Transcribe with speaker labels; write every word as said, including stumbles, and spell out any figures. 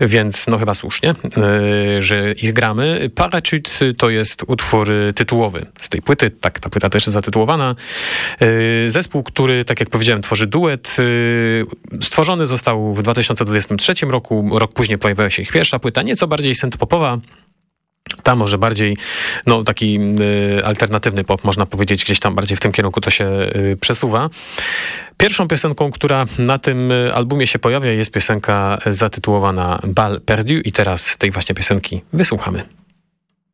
Speaker 1: więc no chyba słusznie, że ich gramy. Parachute to jest utwór tytułowy z tej płyty, tak ta płyta też jest zatytułowana. Zespół, który, tak jak powiedziałem, tworzy duet. Stworzony został w dwa tysiące dwudziestym trzecim roku. Rok później pojawiła się ich pierwsza płyta, nieco bardziej synth-popowa. Ta może bardziej, no taki y, alternatywny pop, można powiedzieć, gdzieś tam bardziej w tym kierunku to się y, przesuwa. Pierwszą piosenką, która na tym albumie się pojawia, jest piosenka zatytułowana Bal Perdu i teraz tej właśnie piosenki wysłuchamy.